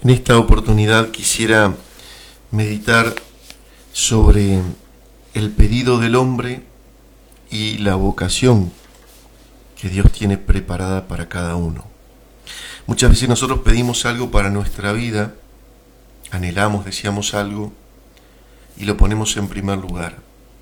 En esta oportunidad quisiera meditar sobre el pedido del hombre y la vocación que Dios tiene preparada para cada uno. Muchas veces nosotros pedimos algo para nuestra vida, anhelamos, deseamos algo y lo ponemos en primer lugar.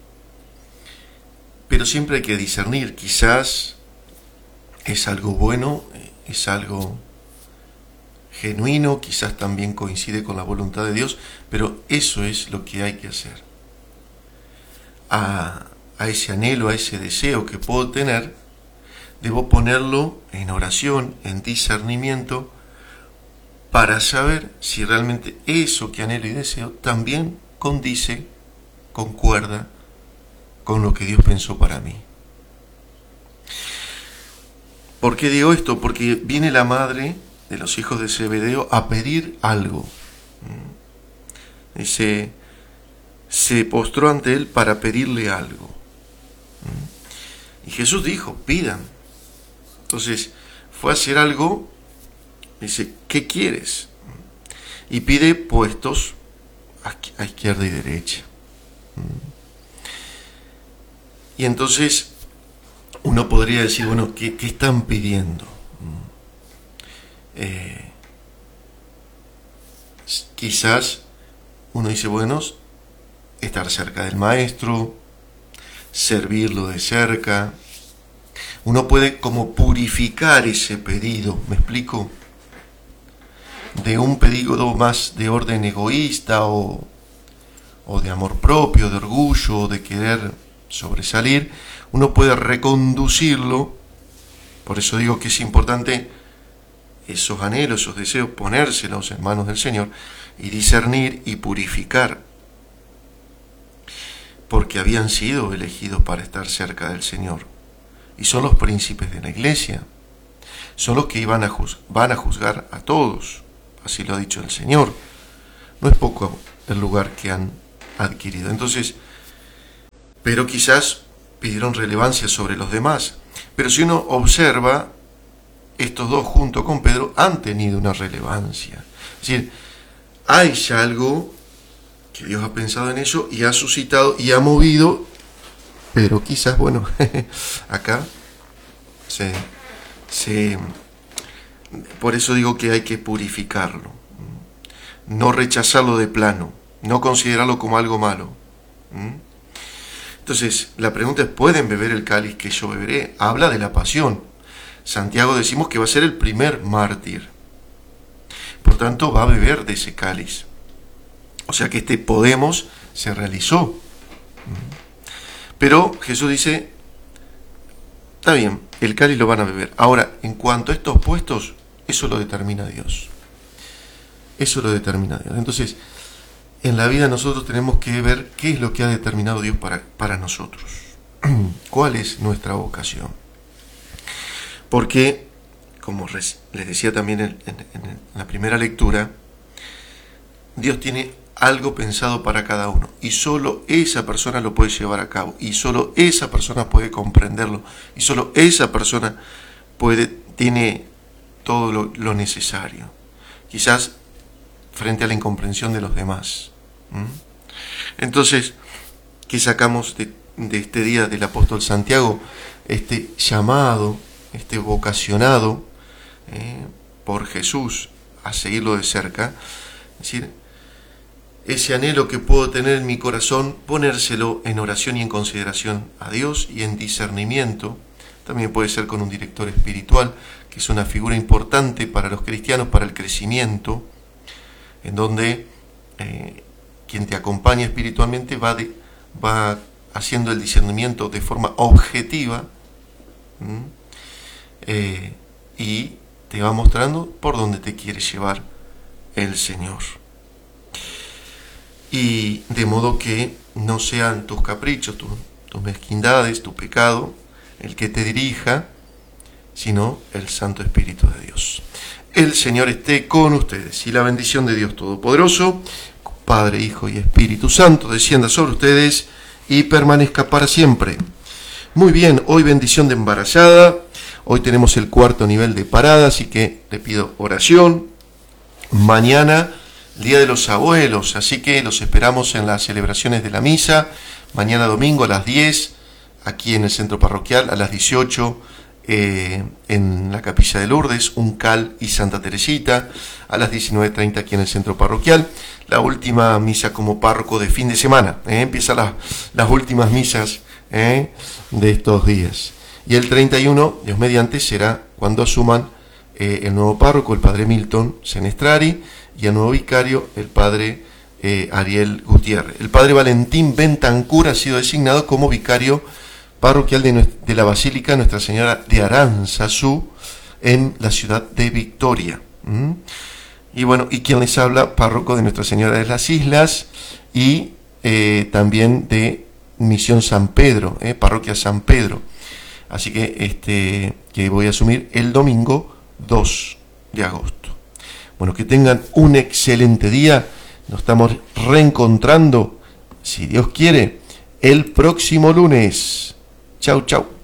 Pero siempre hay que discernir, quizás es algo bueno, es algo genuino, quizás también coincide con la voluntad de Dios, pero eso es lo que hay que hacer. A ese anhelo, a ese deseo que puedo tener, debo ponerlo en oración, en discernimiento, para saber si realmente eso que anhelo y deseo también condice, concuerda con lo que Dios pensó para mí. ¿Por qué digo esto? Porque viene la madre de los hijos de Zebedeo a pedir algo. Se postró ante él para pedirle algo. Y Jesús dijo, pidan. Entonces fue a hacer algo, dice, ¿qué quieres? Y pide puestos a izquierda y derecha. Y entonces uno podría decir, bueno, ¿qué están pidiendo? Quizás uno dice, bueno, estar cerca del maestro, servirlo de cerca. Uno puede como purificar ese pedido, ¿me explico? De un pedido más de orden egoísta o de amor propio, de orgullo, de querer sobresalir, uno puede reconducirlo. Por eso digo que es importante esos anhelos, esos deseos, ponérselos en manos del Señor y discernir y purificar, porque habían sido elegidos para estar cerca del Señor. Y son los príncipes de la iglesia, son los que van a juzgar a todos, así lo ha dicho el Señor. No es poco el lugar que han adquirido. Entonces, pero quizás pidieron relevancia sobre los demás. Pero si uno observa, estos dos junto con Pedro han tenido una relevancia. Es decir, hay ya algo que Dios ha pensado en eso y ha suscitado y ha movido, pero quizás, bueno, acá por eso digo que hay que purificarlo, no rechazarlo de plano, no considerarlo como algo malo. Entonces, la pregunta es, ¿pueden beber el cáliz que yo beberé? Habla de la pasión. Santiago decimos que va a ser el primer mártir. Por tanto, va a beber de ese cáliz. O sea que este podemos se realizó. Pero Jesús dice, está bien, el cáliz lo van a beber. Ahora, en cuanto a estos puestos, eso lo determina Dios. Eso lo determina Dios. Entonces, en la vida nosotros tenemos que ver qué es lo que ha determinado Dios para nosotros. ¿Cuál es nuestra vocación? Porque, como les decía también en la primera lectura, Dios tiene algo pensado para cada uno y solo esa persona lo puede llevar a cabo y solo esa persona puede comprenderlo y solo esa persona tiene todo lo necesario, quizás frente a la incomprensión de los demás. Entonces, ¿qué sacamos de este día del apóstol Santiago? Este llamado, este vocacionado por Jesús a seguirlo de cerca, es decir, ese anhelo que puedo tener en mi corazón, ponérselo en oración y en consideración a Dios y en discernimiento. También puede ser con un director espiritual, que es una figura importante para los cristianos, para el crecimiento, en donde quien te acompaña espiritualmente va haciendo el discernimiento de forma objetiva y te va mostrando por dónde te quiere llevar el Señor. Y de modo que no sean tus caprichos, tus mezquindades, tu pecado, el que te dirija, sino el Santo Espíritu de Dios. El Señor esté con ustedes y la bendición de Dios Todopoderoso, Padre, Hijo y Espíritu Santo, descienda sobre ustedes y permanezca para siempre. Muy bien, hoy bendición de embarazada, hoy tenemos el cuarto nivel de parada, así que le pido oración, mañana, Día de los Abuelos, así que los esperamos en las celebraciones de la misa, mañana domingo a las 10, aquí en el centro parroquial, a las 18, en la Capilla de Lourdes, Uncal y Santa Teresita, a las 19:30 aquí en el centro parroquial, la última misa como párroco de fin de semana, empiezan las últimas misas de estos días. Y el 31, Dios mediante, será cuando asuman el nuevo párroco, el padre Milton Senestrari, y el nuevo vicario, el padre Ariel Gutiérrez. El padre Valentín Bentancur ha sido designado como vicario parroquial de la Basílica Nuestra Señora de Aránzazu en la ciudad de Victoria. Y bueno, y quien les habla, párroco de Nuestra Señora de las Islas y también de Misión San Pedro, parroquia San Pedro. Así que que voy a asumir el domingo 2 de agosto. Bueno, que tengan un excelente día. Nos estamos reencontrando, si Dios quiere, el próximo lunes. Chau, chau.